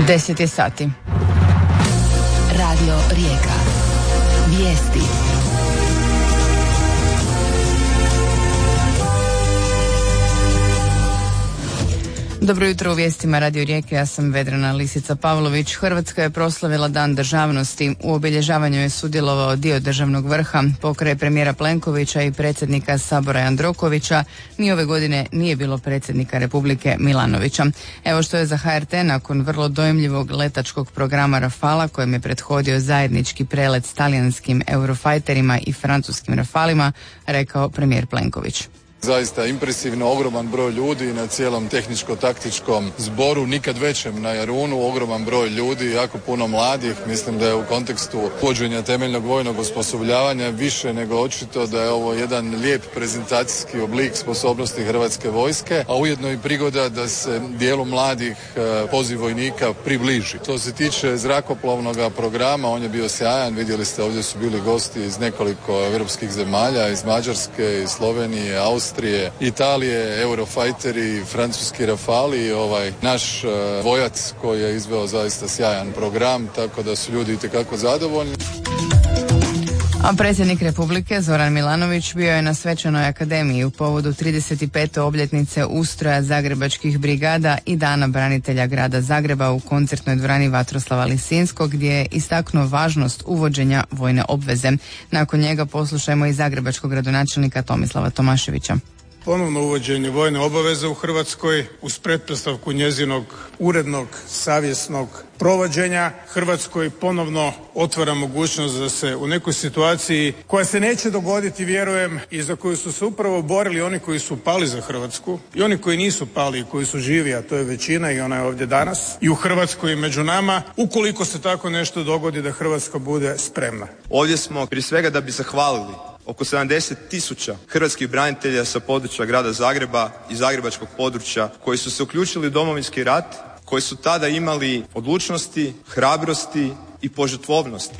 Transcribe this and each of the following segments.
10 je sati. Radio Rijeka. Vijesti. Dobro jutro u vijestima Radio Rijeke, ja sam Vedrana Lisica Pavlović. Hrvatska je proslavila Dan državnosti. U obilježavanju je sudjelovao dio državnog vrha, pokraj premijera Plenkovića i predsjednika Sabora Jandrokovića. Ni ove godine nije bilo predsjednika Republike Milanovića. Evo što je za HRT nakon vrlo dojmljivog letačkog programa Rafala, kojem je prethodio zajednički prelet s talijanskim Eurofajterima i francuskim Rafalima, rekao premijer Plenković. Zaista impresivno, ogroman broj ljudi na cijelom tehničko-taktičkom zboru, nikad većem na Jarunu, ogroman broj ljudi, jako puno mladih. Mislim da je u kontekstu uvođenja temeljnog vojnog osposobljavanja više nego očito da je ovo jedan lijep prezentacijski oblik sposobnosti Hrvatske vojske, a ujedno i prigoda da se dijelu mladih poziv vojnika približi. Što se tiče zrakoplovnog programa, on je bio sjajan, vidjeli ste ovdje su bili gosti iz nekoliko europskih zemalja, iz Mađarske, iz Slovenije, Austrije, Italije, Eurofighteri, francuski Rafali i naš vojac koji je izveo zaista sjajan program, tako da su ljudi itekako zadovoljni. A predsjednik Republike Zoran Milanović bio je na Svečanoj akademiji u povodu 35. obljetnice ustroja zagrebačkih brigada i Dana branitelja grada Zagreba u koncertnoj dvorani Vatroslava Lisinskog, gdje je istaknuo važnost uvođenja vojne obveze. Nakon njega poslušajmo i zagrebačkog gradonačelnika Tomislava Tomaševića. Ponovno uvođenje vojne obaveze u Hrvatskoj uz pretpostavku njezinog urednog, savjesnog provođenja Hrvatskoj ponovno otvara mogućnost da se u nekoj situaciji koja se neće dogoditi, vjerujem, i za koju su se upravo borili oni koji su pali za Hrvatsku i oni koji nisu pali i koji su živi, a to je većina i ona je ovdje danas i u Hrvatskoj i među nama, ukoliko se tako nešto dogodi da Hrvatska bude spremna. Ovdje smo prije svega da bi zahvalili oko 70.000 hrvatskih branitelja sa područja grada Zagreba i zagrebačkog područja koji su se uključili u Domovinski rat, koji su tada imali odlučnosti, hrabrosti i požrtvovnosti.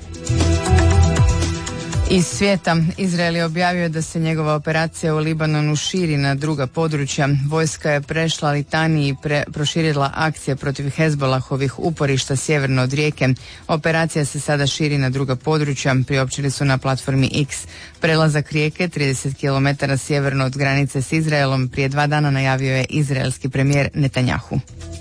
Iz svijeta, Izrael je objavio da se njegova operacija u Libanonu širi na druga područja. Vojska je prešla Litaniji i proširila akcije protiv Hezbollahovih uporišta sjeverno od rijeke. Operacija se sada širi na druga područja, priopćili su na platformi X. Prelazak rijeke 30 km sjeverno od granice s Izraelom prije 2 dana najavio je izraelski premijer Netanjahu.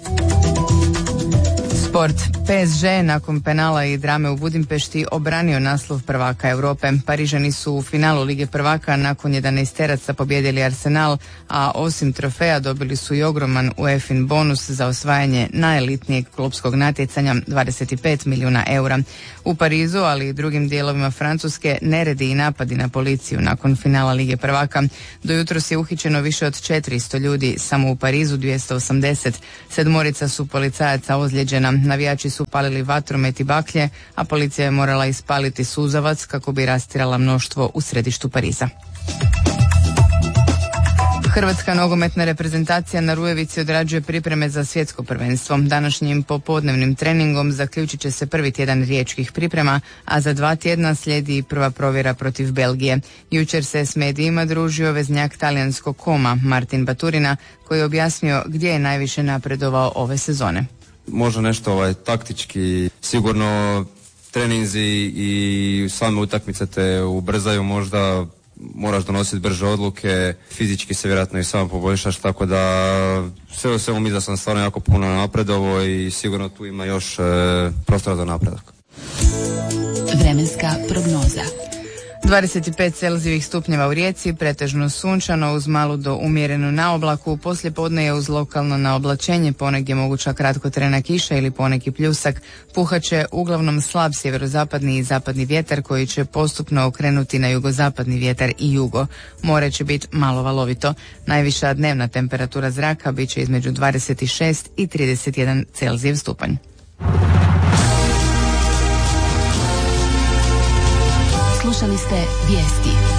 Sport. PSG nakon penala i drame u Budimpešti obranio naslov prvaka Europe. Parižani su u finalu Lige prvaka nakon 11 pobijedili Arsenal, a osim trofeja dobili su i ogroman UEFA-in bonus za osvajanje najelitnijeg klubskog natjecanja 25 milijuna eura. U Parizu, ali i drugim dijelovima Francuske, neredi i napadi na policiju nakon finala Lige prvaka. Do jutros je uhićeno više od 400 ljudi, samo u Parizu 280. 7 su policajaca ozlijeđena. Navijači su palili vatromet i baklje, a policija je morala ispaliti suzavac kako bi rastirala mnoštvo u središtu Pariza. Hrvatska nogometna reprezentacija na Rujevici odrađuje pripreme za svjetsko prvenstvo. Današnjim popodnevnim treningom zaključit će se prvi tjedan riječkih priprema, a za 2 tjedna slijedi i prva provjera protiv Belgije. Jučer se s medijima družio veznjak talijanskog Koma Martin Baturina, koji je objasnio gdje je najviše napredovao ove sezone. Možda nešto taktički, sigurno treninzi i same utakmice te ubrzaju, možda moraš donositi brže odluke, fizički se vjerojatno i samo poboljšaš, tako da sve u svemu mislim da sam stvarno jako puno napredovao i sigurno tu ima još prostora za napredak. Vremenska prognoza. 25 celzijevih stupnjeva u Rijeci, pretežno sunčano uz malu do umjerenu naoblaku. Poslijepodne je uz lokalno naoblačenje, ponegdje moguća kratkotrajna kiša ili poneki pljusak. Puhaće uglavnom slab sjeverozapadni i zapadni vjetar koji će postupno okrenuti na jugozapadni vjetar i jugo. More će biti malo valovito. Najviša dnevna temperatura zraka bit će između 26 i 31 celzijev stupanj. Slušali ste vijesti.